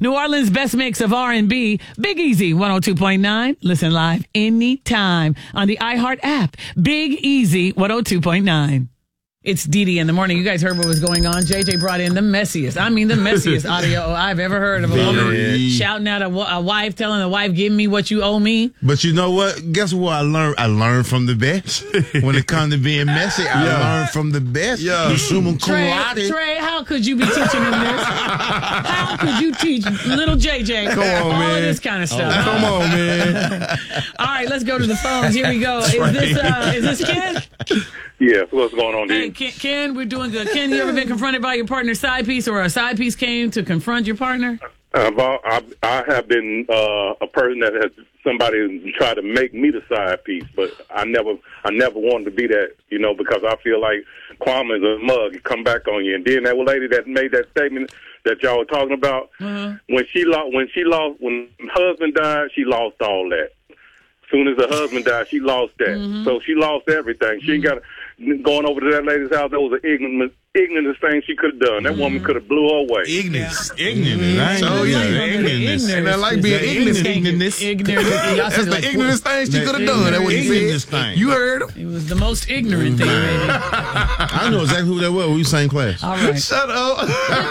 New Orleans' best mix of R&B, Big Easy 102.9. Listen live anytime on the iHeart app. Big Easy 102.9. It's Dee in the morning. You guys heard what was going on. JJ brought in the messiest audio I've ever heard of a woman shouting at a wife, telling the wife, give me what you owe me. But you know what? Guess what I learned? I learned from the best. When it comes to being messy, I learned from the best. The summa cum laude. Trey, how could you be teaching him this? How could you teach little JJ all of this kind of stuff? Come on, man. All right, let's go to the phones. Here we go. Is this Ken? Yeah, what's going on, Hey, dude? Ken, we're doing good. Ken, you ever been confronted by your partner's side piece, or a side piece came to confront your partner? I have been a person that has somebody tried to make me the side piece, but I never wanted to be that, because I feel like Kwame is a mug and come back on you. And then that lady that made that statement that y'all were talking about, when her husband died, she lost all that. As soon as her husband died, she lost that. So she lost everything. She got going over to that lady's house. That was the ignorantest thing she could have done. That woman could have blew her away. Ignorant. Oh, yeah. Ignorance. And I like being ignorant. Ignorance. That's the ignorantest thing she could have done. That's what he said. You heard him. It was the most ignorant thing, baby. I know exactly who that was. We were same class. All right. Shut up.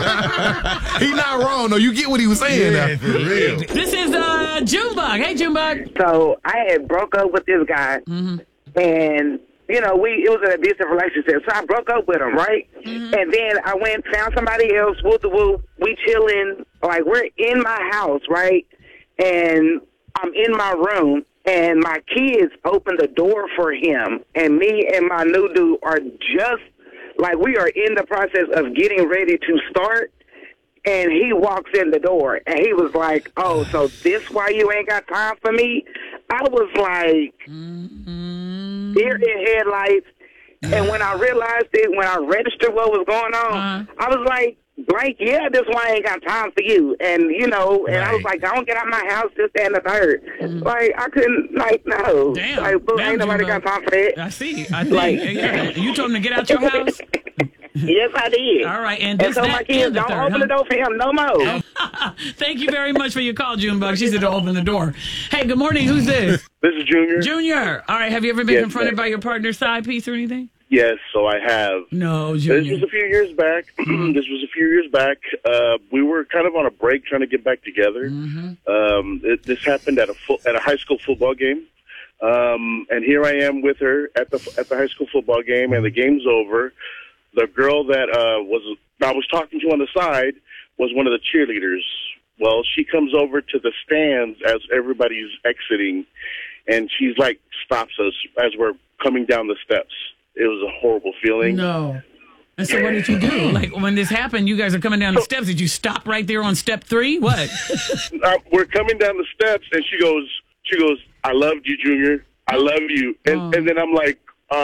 He not wrong, though. You get what he was saying now. For real. This is Junebug. Hey, Junebug. So I had broke up with this guy, and it was an abusive relationship. So I broke up with him, right? And then I went found somebody else. Whoop the whoop. We chilling. Like we're in my house, right? And I'm in my room, and my kids open the door for him, and me and my new dude are just like we are in the process of getting ready to start. And he walks in the door, and he was like, "Oh, so this why you ain't got time for me?" I was like, deer in headlights. And when I realized it, when I registered what was going on, I was like, yeah, this why I ain't got time for you. And, and I was like, don't get out my house, this, that, and the third. Like, I couldn't, no. Damn. Like, but ain't nobody got time for that. I see. You told him to get out your house? Yes, I did. All right. And so my kids don't open the door for him no more. Thank you very much for your call, Junebug. She said to open the door. Hey, good morning. Who's this? This is Junior. Junior. All right. Have you ever been confronted by your partner's side piece or anything? Yes, so I have. No, Junior. This was a few years back. We were kind of on a break trying to get back together. This happened at a high school football game. And here I am with her at the high school football game, and the game's over. The girl that I was talking to on the side was one of the cheerleaders. Well, she comes over to the stands as everybody's exiting, and she's like stops us as we're coming down the steps. It was a horrible feeling. No. And so what did you do? Like when this happened, you guys are coming down the steps. Did you stop right there on step 3? What? We're coming down the steps, and she goes, "I loved you, Junior. I love you." And then I'm like,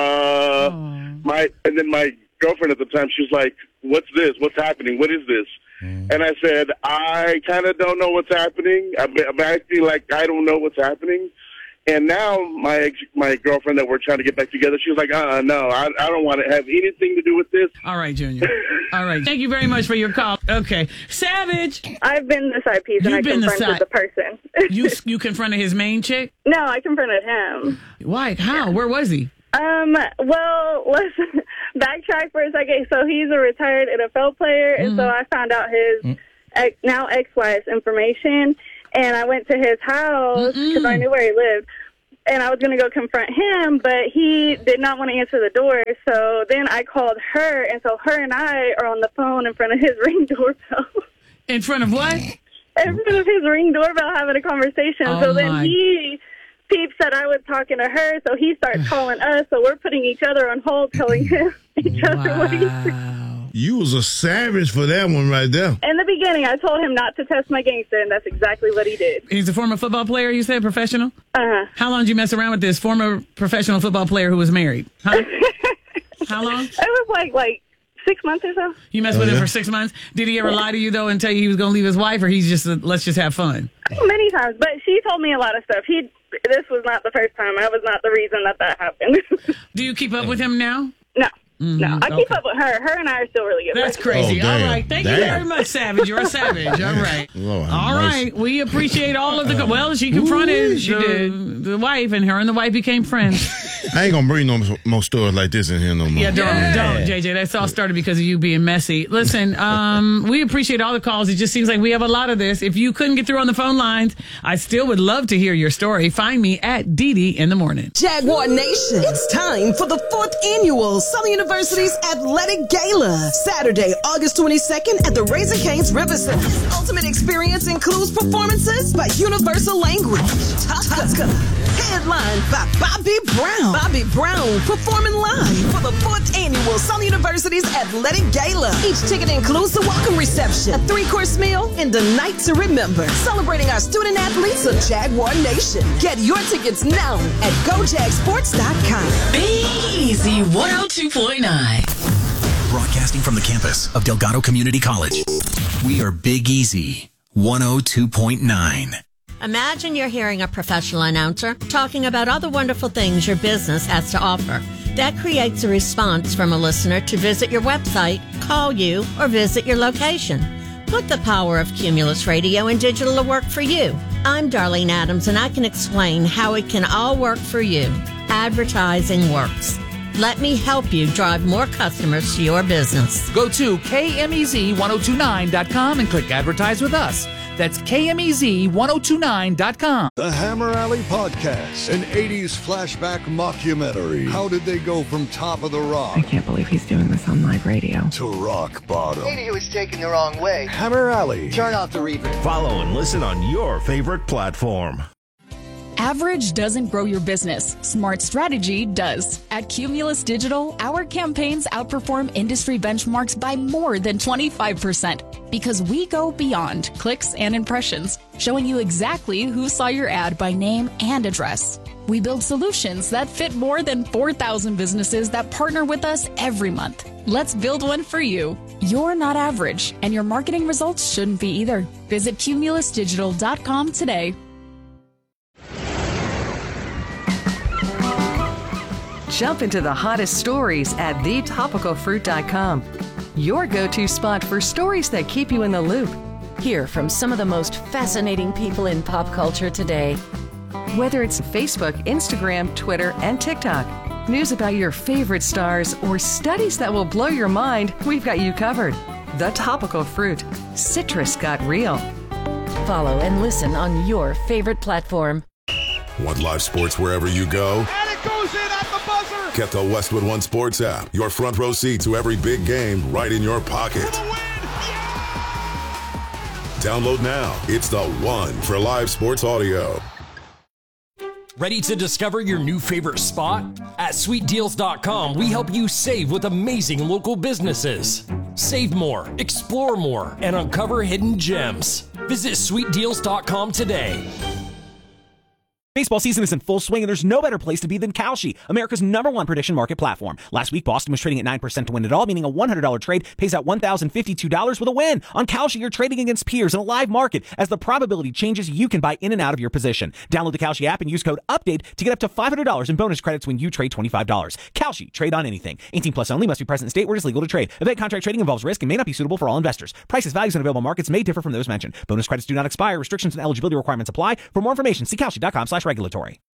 and then my girlfriend at the time, she was like, "What's this? What's happening? What is this?" And I said, "I kind of don't know what's happening. I'm acting like I don't know what's happening." And now my girlfriend that we're trying to get back together, she was like, no, I don't want to have anything to do with this. All right, Junior. All right. Thank you very much for your call. Okay. Savage. I've been the side piece, and I confronted the person. You confronted his main chick? No, I confronted him. Why? How? Where was he? Well, let's backtrack for a second. So he's a retired NFL player, and so I found out his now ex-wife's information, and I went to his house because I knew where he lived, and I was going to go confront him, but he did not want to answer the door. So then I called her, and so her and I are on the phone in front of his Ring doorbell. In front of what? In front of his Ring doorbell, having a conversation. So then he peeps that I was talking to her, so he starts calling us, so we're putting each other on hold, telling him each other what he's doing. You was a savage for that one right there. In the beginning, I told him not to test my gangster, and that's exactly what he did. He's a former football player, you said, professional? Uh-huh. How long did you mess around with this former professional football player who was married? Huh? How long? It was like 6 months or so. You messed with him for 6 months? Did he ever lie to you, though, and tell you he was going to leave his wife, or he's just, let's just have fun? Many times, but she told me a lot of stuff. This was not the first time. I was not the reason that happened. Do you keep up with him now? No. No, I keep up with her. Her and I are still really good. That's crazy. All right. Thank you very much, Savage. You're a savage. All right. All right. We appreciate all of the... Well, she confronted the wife, and her and the wife became friends. I ain't going to bring no more stories like this in here no more. Yeah, don't, JJ. That's all started because of you being messy. Listen, we appreciate all the calls. It just seems like we have a lot of this. If you couldn't get through on the phone lines, I still would love to hear your story. Find me at Dee in the morning. Jaguar Nation, it's time for the 4th annual Southern University's Athletic Gala. Saturday, August 22nd at the Raising Cane's River Center. Ultimate experience includes performances by Universal Language, Tucker, headlined by Bobby Brown. Bobby Brown performing live for the 4th annual Southern University's Athletic Gala. Each ticket includes the welcome reception, a 3-course meal, and a night to remember. Celebrating our student athletes of Jaguar Nation. Get your tickets now at GoJagSports.com. Be Easy 102.9. Broadcasting from the campus of Delgado Community College. We are Big Easy 102.9. Imagine you're hearing a professional announcer talking about all the wonderful things your business has to offer. That creates a response from a listener to visit your website, call you, or visit your location. Put the power of Cumulus Radio and digital to work for you. I'm Darlene Adams, and I can explain how it can all work for you. Advertising works. Let me help you drive more customers to your business. Go to KMEZ1029.com and click Advertise with Us. That's KMEZ1029.com. The Hammer Alley Podcast, an 80s flashback mockumentary. How did they go from top of the rock? I can't believe he's doing this on live radio. To rock bottom. Maybe he was taken the wrong way. Hammer Alley. Turn off the reverb. Follow and listen on your favorite platform. Average doesn't grow your business. Smart strategy does. At Cumulus Digital, our campaigns outperform industry benchmarks by more than 25% because we go beyond clicks and impressions, showing you exactly who saw your ad by name and address. We build solutions that fit more than 4,000 businesses that partner with us every month. Let's build one for you. You're not average, and your marketing results shouldn't be either. Visit cumulusdigital.com today. Jump into the hottest stories at thetopicalfruit.com. Your go-to spot for stories that keep you in the loop. Hear from some of the most fascinating people in pop culture today. Whether it's Facebook, Instagram, Twitter, and TikTok, news about your favorite stars, or studies that will blow your mind, we've got you covered. The Topical Fruit. Citrus got real. Follow and listen on your favorite platform. Want live sports wherever you go? And it goes in at the buzzer! Get the Westwood One Sports app. Your front row seat to every big game right in your pocket. For the win! Yeah! Download now. It's the one for live sports audio. Ready to discover your new favorite spot? At SweetDeals.com, we help you save with amazing local businesses. Save more, explore more, and uncover hidden gems. Visit SweetDeals.com today. Baseball season is in full swing, and there's no better place to be than Kalshi, America's #1 prediction market platform. Last week, Boston was trading at 9% to win it all, meaning a $100 trade pays out $1,052 with a win. On Kalshi, you're trading against peers in a live market. As the probability changes, you can buy in and out of your position. Download the Kalshi app and use code UPDATE to get up to $500 in bonus credits when you trade $25. Kalshi, trade on anything. 18 plus only, must be present in state where it is legal to trade. Event contract trading involves risk and may not be suitable for all investors. Prices, values, and available markets may differ from those mentioned. Bonus credits do not expire. Restrictions and eligibility requirements apply. For more information, see Kalshi.com/regulatory.